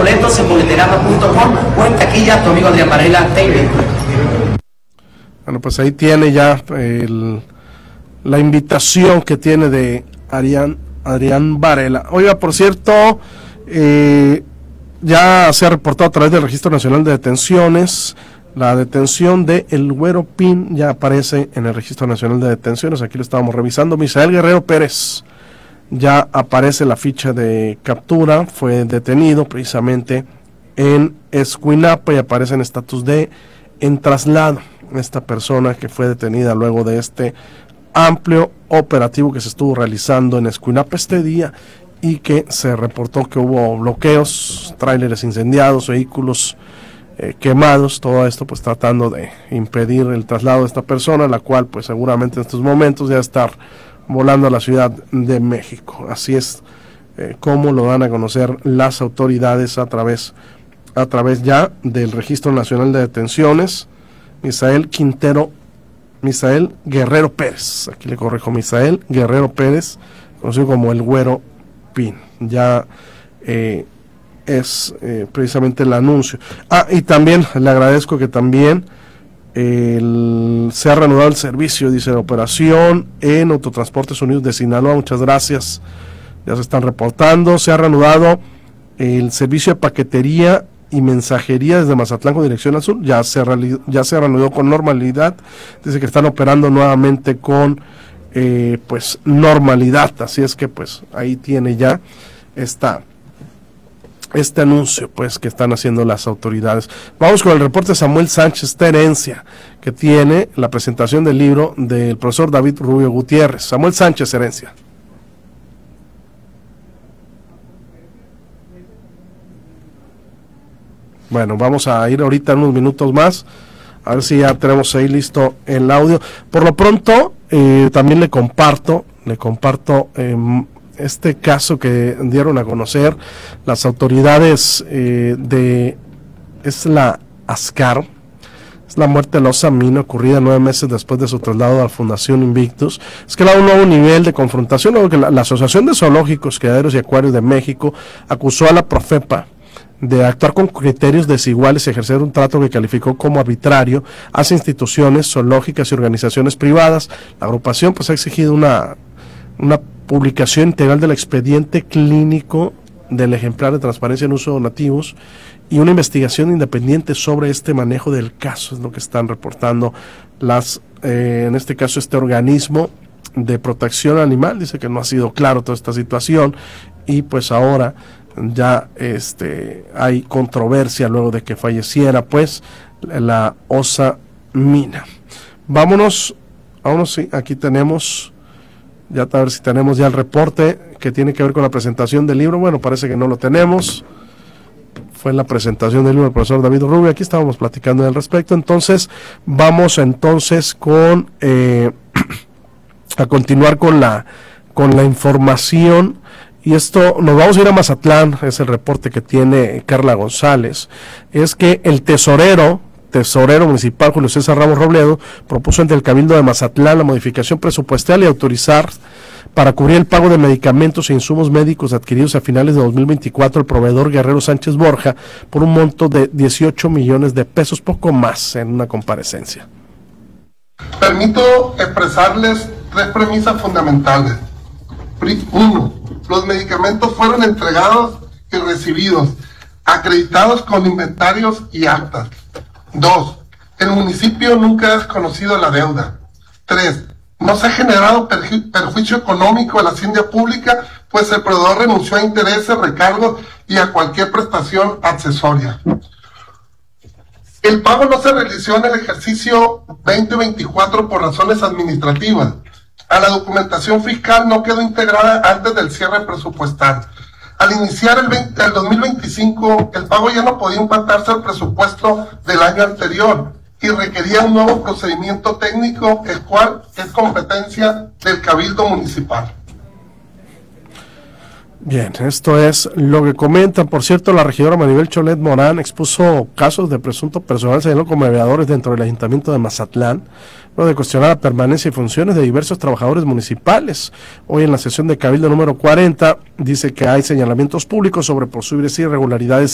boletos en boleterama.com o en taquilla. Tu amigo Adrián Varela, TV. Bueno, pues ahí tiene ya la invitación que tiene de Adrián Varela. Oiga, por cierto, ya se ha reportado a través del Registro Nacional de Detenciones. La detención de El Güero Pin ya aparece en el Registro Nacional de Detenciones. Aquí lo estábamos revisando. Misael Guerrero Pérez, ya aparece la ficha de captura. Fue detenido precisamente en Escuinapa y aparece en estatus de en traslado. Esta persona que fue detenida luego de este amplio operativo que se estuvo realizando en Escuinapa este día y que se reportó que hubo bloqueos, tráileres incendiados, vehículos quemados, todo esto pues tratando de impedir el traslado de esta persona, la cual pues seguramente en estos momentos ya estar volando a la Ciudad de México. Así es como lo dan a conocer las autoridades a través ya del Registro Nacional de Detenciones. Misael Guerrero Pérez, aquí le corrijo, Misael Guerrero Pérez, conocido como El Güero Pin, ya es precisamente el anuncio. Y también le agradezco que también se ha reanudado el servicio, dice, de operación en Autotransportes Unidos de Sinaloa. Muchas gracias, ya se están reportando. Se ha reanudado el servicio de paquetería y mensajería desde Mazatlán con dirección al sur. Ya se reanudó con normalidad. Dice que están operando nuevamente con pues normalidad. Así es que pues ahí tiene ya este anuncio pues que están haciendo las autoridades. Vamos con el reporte de Samuel Sánchez, esta herencia que tiene la presentación del libro del profesor David Rubio Gutiérrez. Samuel Sánchez, herencia. Bueno, vamos a ir ahorita unos minutos más, a ver si ya tenemos ahí listo el audio. Por lo pronto, también le comparto este caso que dieron a conocer las autoridades es la ASCAR, es la muerte de Loza Mina, ocurrida 9 meses después de su traslado a la Fundación Invictus. Es que da un nuevo nivel de confrontación, luego que la Asociación de Zoológicos, Criaderos y Acuarios de México acusó a la Profepa de actuar con criterios desiguales y ejercer un trato que calificó como arbitrario hacia instituciones zoológicas y organizaciones privadas. La agrupación pues ha exigido una publicación integral del expediente clínico del ejemplar de transparencia en uso de donativos y una investigación independiente sobre este manejo del caso, es lo que están reportando en este caso este organismo de protección animal. Dice que no ha sido claro toda esta situación y pues ahora ya hay controversia luego de que falleciera pues la Osa Mina. Vámonos, sí, aquí tenemos, ya a ver si tenemos ya el reporte que tiene que ver con la presentación del libro. Bueno, parece que no lo tenemos. Fue la presentación del libro del profesor David Rubio, aquí estábamos platicando al respecto. Entonces, vamos con a continuar con la información. Y esto, nos vamos a ir a Mazatlán, es el reporte que tiene Carla González. Es que el tesorero municipal Julio César Ramos Robledo propuso ante el Cabildo de Mazatlán la modificación presupuestal y autorizar para cubrir el pago de medicamentos e insumos médicos adquiridos a finales de 2024 el proveedor Guerrero Sánchez Borja por un monto de 18 millones de pesos, poco más, en una comparecencia. Permito expresarles 3 premisas fundamentales. 1. Los medicamentos fueron entregados y recibidos, acreditados con inventarios y actas. 2. El municipio nunca ha desconocido la deuda. 3. No se ha generado perjuicio económico a la hacienda pública, pues el proveedor renunció a intereses, recargos y a cualquier prestación accesoria. El pago no se realizó en el ejercicio 2024 por razones administrativas. A la documentación fiscal no quedó integrada antes del cierre presupuestal. Al iniciar el 2025, el pago ya no podía impactarse al presupuesto del año anterior y requería un nuevo procedimiento técnico, el cual es competencia del Cabildo Municipal. Bien, esto es lo que comentan. Por cierto, la regidora Maribel Cholet Morán expuso casos de presunto personal señalado como aviadores dentro del Ayuntamiento de Mazatlán, luego de cuestionar la permanencia y funciones de diversos trabajadores municipales. Hoy en la sesión de Cabildo número 40 dice que hay señalamientos públicos sobre posibles irregularidades